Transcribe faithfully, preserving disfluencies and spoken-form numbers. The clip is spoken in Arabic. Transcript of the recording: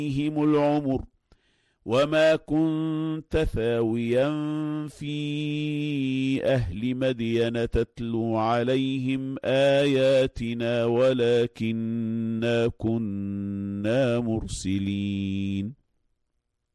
عليهم العمر وما كنت ثاويا في أهل مدين تتلو عليهم آياتنا ولكننا كنا مرسلين